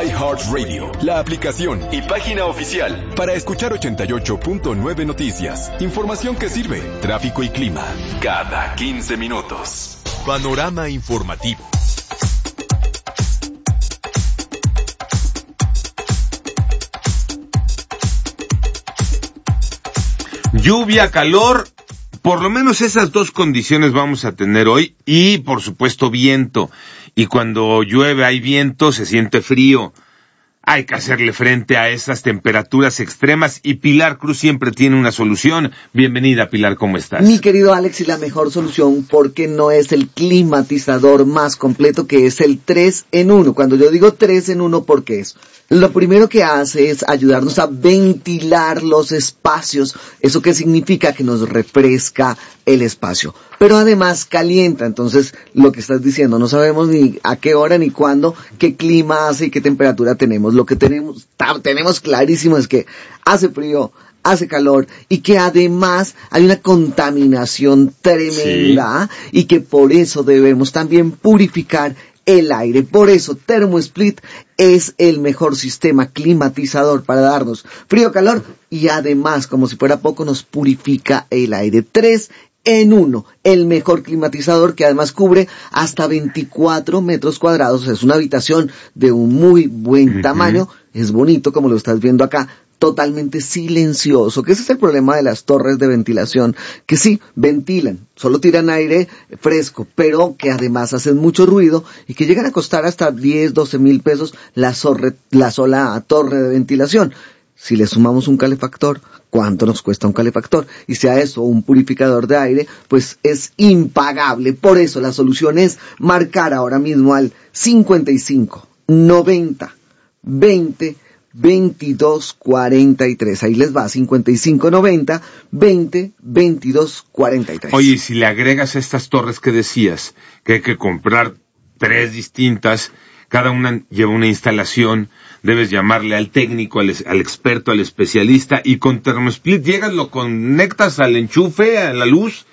iHeartRadio, la aplicación y página oficial para escuchar 88.9 noticias, información que sirve, tráfico y clima, cada 15 minutos. Panorama informativo. Lluvia, calor, por lo menos esas dos condiciones vamos a tener hoy y, por supuesto, viento. Y cuando llueve, hay viento, se siente frío. Hay que hacerle frente a esas temperaturas extremas y Pilar Cruz siempre tiene una solución. Bienvenida, Pilar, ¿cómo estás? Mi querido Alex, y la mejor solución, porque no es el climatizador más completo, que es el 3 en 1. Cuando yo digo 3 en 1, ¿por qué es? Lo primero que hace es ayudarnos a ventilar los espacios. ¿Eso qué significa? Que nos refresca el espacio. Pero además calienta. Entonces, lo que estás diciendo, no sabemos ni a qué hora ni cuándo, qué clima hace y qué temperatura tenemos. Lo que tenemos clarísimo es que hace frío, hace calor y que además hay una contaminación tremenda, sí, y que por eso debemos también purificar el aire. Por eso ThermoSplit es el mejor sistema climatizador para darnos frío, calor y además, como si fuera poco, nos purifica el aire. 3 en 1, el mejor climatizador que además cubre hasta 24 metros cuadrados. Es una habitación de un muy buen tamaño, es bonito como lo estás viendo acá, totalmente silencioso, que ese es el problema de las torres de ventilación, que sí, ventilan, solo tiran aire fresco, pero que además hacen mucho ruido y que llegan a costar hasta 10, 12 mil pesos la sola torre de ventilación. Si le sumamos un calefactor, ¿cuánto nos cuesta un calefactor? Y si a eso un purificador de aire, pues es impagable. Por eso la solución es marcar ahora mismo al 55 90 20 22 43. Ahí les va, 55 90 20 22 43. Oye, si le agregas a estas torres que decías, que hay que comprar 3 distintas, cada una lleva una instalación, debes llamarle al técnico, al experto, al especialista, y con ThermoSplit llegas, lo conectas al enchufe, a la luz,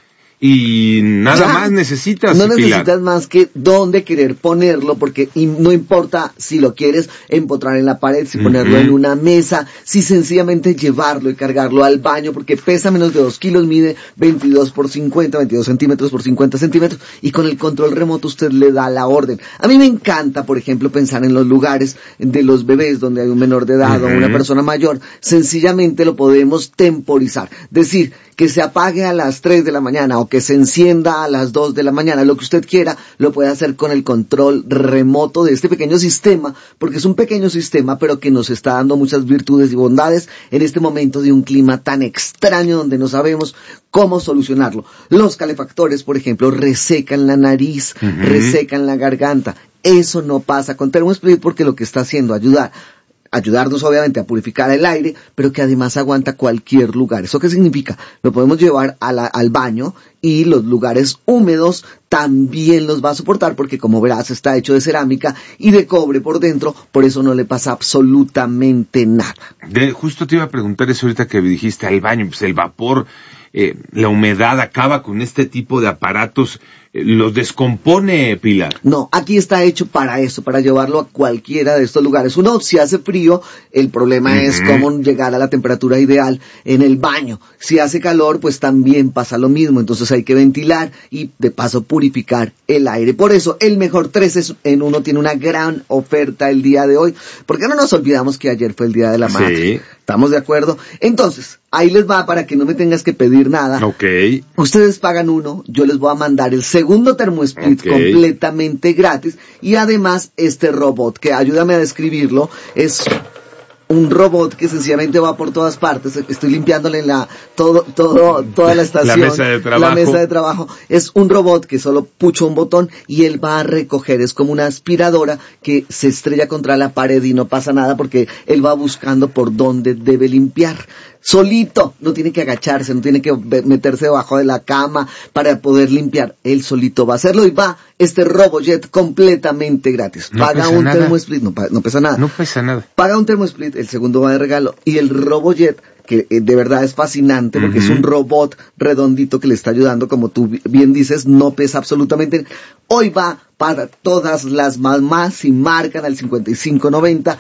y nada más necesitas. No necesitas más que dónde querer ponerlo, porque no importa si lo quieres empotrar en la pared, si ponerlo en una mesa, si sencillamente llevarlo y cargarlo al baño, porque pesa menos de 2 kilos, mide 22 centímetros por 50 centímetros, y con el control remoto usted le da la orden. A mí me encanta, por ejemplo, pensar en los lugares de los bebés donde hay un menor de edad o una persona mayor. Sencillamente lo podemos temporizar, decir que se apague a las 3 de la mañana o que se encienda a las 2 de la mañana, lo que usted quiera, lo puede hacer con el control remoto de este pequeño sistema, porque es un pequeño sistema, pero que nos está dando muchas virtudes y bondades en este momento de un clima tan extraño donde no sabemos cómo solucionarlo. Los calefactores, por ejemplo, resecan la nariz, resecan la garganta. Eso no pasa con ThermoSplit, porque lo que está haciendo ayudarnos obviamente a purificar el aire, pero que además aguanta cualquier lugar. ¿Eso qué significa? Lo podemos llevar al baño y los lugares húmedos también los va a soportar, porque como verás está hecho de cerámica y de cobre por dentro, por eso no le pasa absolutamente nada. Justo te iba a preguntar eso ahorita que dijiste al baño, pues el vapor, la humedad acaba con este tipo de aparatos, los descompone, Pilar. No, aquí está hecho para eso, para llevarlo a cualquiera de estos lugares. Uno, si hace frío, el problema es cómo llegar a la temperatura ideal en el baño. Si hace calor, pues también pasa lo mismo, entonces hay que ventilar y de paso purificar el aire. Por eso, el mejor 3 en 1 tiene una gran oferta el día de hoy, porque no nos olvidamos que ayer fue el Día de la Madre. Sí. ¿Estamos de acuerdo? Entonces, ahí les va para que no me tengas que pedir nada. Ok. Ustedes pagan uno, yo les voy a mandar el segundo ThermoSplit completamente gratis, y además este robot, que ayúdame a describirlo, es un robot que sencillamente va por todas partes. Estoy limpiándole toda la estación, la mesa de trabajo. Es un robot que solo pucha un botón y él va a recoger. Es como una aspiradora que se estrella contra la pared y no pasa nada, porque él va buscando por dónde debe limpiar. Solito, no tiene que agacharse, no tiene que meterse debajo de la cama para poder limpiar. Él solito va a hacerlo, y va este RoboJet completamente gratis. Paga un ThermoSplit, no pesa nada. No pesa nada. Paga un ThermoSplit, el segundo va de regalo, y el RoboJet, que de verdad es fascinante, porque es un robot redondito que le está ayudando, como tú bien dices, no pesa absolutamente. Hoy va para todas las mamás, y marcan al 5590